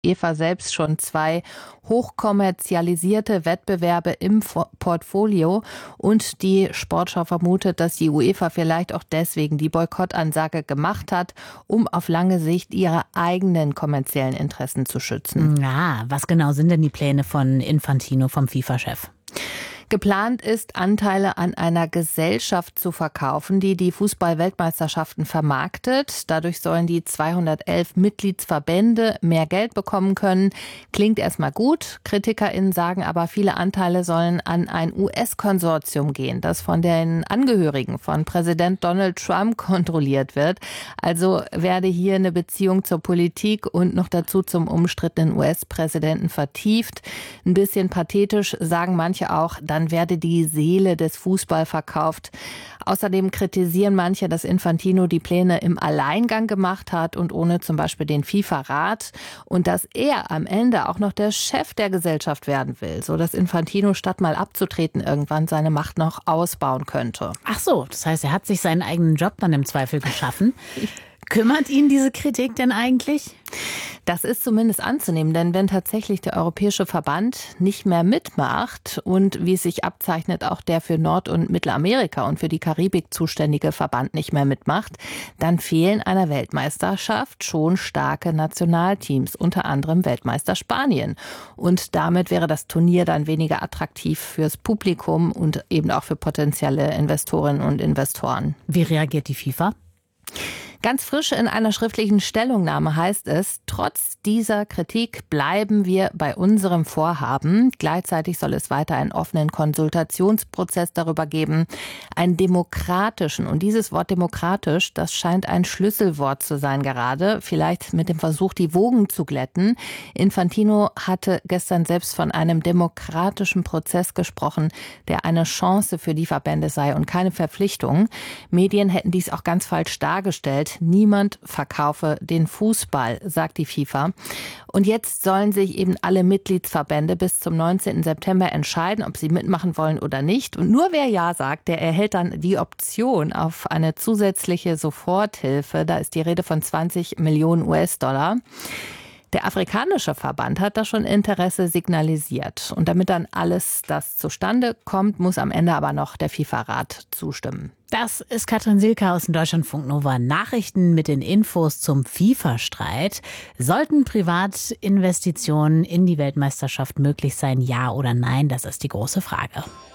UEFA selbst schon 2 hochkommerzialisierte Wettbewerbe im Portfolio und die Sportschau vermutet, dass die UEFA vielleicht auch deswegen die Boykottansage gemacht hat, um auf lange Sicht ihre eigenen kommerziellen Interessen zu schützen. Ja, was genau sind denn die Pläne von Infantino, vom FIFA-Chef? Geplant ist, Anteile an einer Gesellschaft zu verkaufen, die die Fußball-Weltmeisterschaften vermarktet. Dadurch sollen die 211 Mitgliedsverbände mehr Geld bekommen können. Klingt erstmal gut. KritikerInnen sagen aber, viele Anteile sollen an ein US-Konsortium gehen, das von den Angehörigen von Präsident Donald Trump kontrolliert wird. Also werde hier eine Beziehung zur Politik und noch dazu zum umstrittenen US-Präsidenten vertieft. Ein bisschen pathetisch sagen manche auch, dann werde die Seele des Fußball verkauft. Außerdem kritisieren manche, dass Infantino die Pläne im Alleingang gemacht hat und ohne zum Beispiel den FIFA-Rat und dass er am Ende auch noch der Chef der Gesellschaft werden will, so dass Infantino statt mal abzutreten irgendwann seine Macht noch ausbauen könnte. Ach so, das heißt, er hat sich seinen eigenen Job dann im Zweifel geschaffen. Kümmert ihn diese Kritik denn eigentlich? Das ist zumindest anzunehmen, denn wenn tatsächlich der Europäische Verband nicht mehr mitmacht und wie es sich abzeichnet, auch der für Nord- und Mittelamerika und für die Karibik zuständige Verband nicht mehr mitmacht, dann fehlen einer Weltmeisterschaft schon starke Nationalteams, unter anderem Weltmeister Spanien. Und damit wäre das Turnier dann weniger attraktiv fürs Publikum und eben auch für potenzielle Investorinnen und Investoren. Wie reagiert die FIFA? Ganz frisch in einer schriftlichen Stellungnahme heißt es, trotz dieser Kritik bleiben wir bei unserem Vorhaben. Gleichzeitig soll es weiter einen offenen Konsultationsprozess darüber geben, einen demokratischen. Und dieses Wort demokratisch, das scheint ein Schlüsselwort zu sein gerade. Vielleicht mit dem Versuch, die Wogen zu glätten. Infantino hatte gestern selbst von einem demokratischen Prozess gesprochen, der eine Chance für die Verbände sei und keine Verpflichtung. Medien hätten dies auch ganz falsch dargestellt. Niemand verkaufe den Fußball, sagt die FIFA. Und jetzt sollen sich eben alle Mitgliedsverbände bis zum 19. September entscheiden, ob sie mitmachen wollen oder nicht. Und nur wer Ja sagt, der erhält dann die Option auf eine zusätzliche Soforthilfe. Da ist die Rede von 20 Millionen US-Dollar. Der afrikanische Verband hat da schon Interesse signalisiert. Und damit dann alles das zustande kommt, muss am Ende aber noch der FIFA-Rat zustimmen. Das ist Katrin Silke aus dem Deutschlandfunk Nova Nachrichten mit den Infos zum FIFA-Streit. Sollten Privatinvestitionen in die Weltmeisterschaft möglich sein, ja oder nein? Das ist die große Frage.